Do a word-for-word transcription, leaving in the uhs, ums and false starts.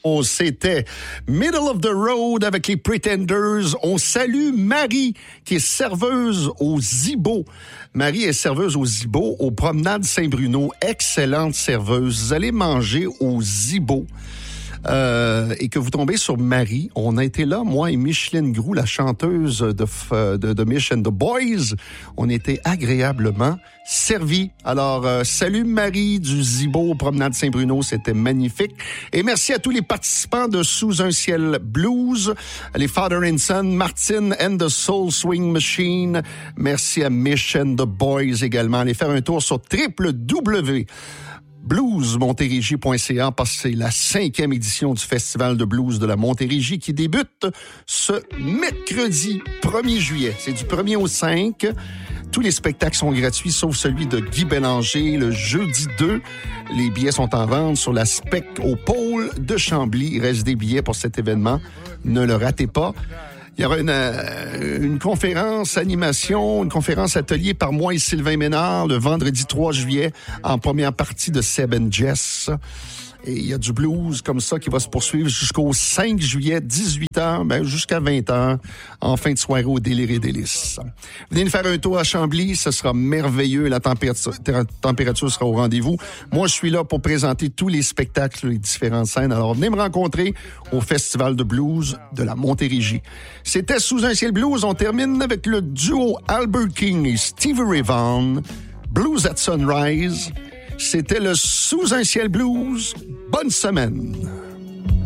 C'était Middle of the Road avec les Pretenders. On salue Marie, qui est serveuse au Zibo. Marie est serveuse au Zibo, aux promenades Saint-Bruno. Excellente serveuse. Vous allez manger au Zibo. Euh, et que vous tombez sur Marie. On a été là, moi et Micheline Groux, la chanteuse de, de, de Mich and the Boys. On était agréablement servis. Alors, euh, salut Marie du Zibo, promenade Saint-Bruno, c'était magnifique. Et merci à tous les participants de Sous un ciel blues, les Father and Son, Martin and the Soul Swing Machine. Merci à Mich and the Boys également. Allez faire un tour sur w w w blues montérégie point c a parce que c'est la cinquième édition du Festival de blues de la Montérégie qui débute ce mercredi premier juillet. C'est du premier au cinq. Tous les spectacles sont gratuits, sauf celui de Guy Bélanger, le jeudi deux. Les billets sont en vente sur la Spec au pôle de Chambly. Il reste des billets pour cet événement. Ne le ratez pas. Il y aura une, euh, une conférence animation, une conférence atelier par moi et Sylvain Ménard le vendredi trois juillet en première partie de Seb and Jess. Et il y a du blues comme ça qui va se poursuivre jusqu'au cinq juillet, dix-huit heures, ben jusqu'à vingt heures, en fin de soirée au Délire et Délices. Venez nous faire un tour à Chambly, ce sera merveilleux. La température, température sera au rendez-vous. Moi, je suis là pour présenter tous les spectacles, les différentes scènes. Alors, venez me rencontrer au Festival de blues de la Montérégie. C'était Sous un ciel blues. On termine avec le duo Albert King et Stevie Ray Vaughan, Blues at Sunrise. C'était le Sous un ciel blues. Bonne semaine.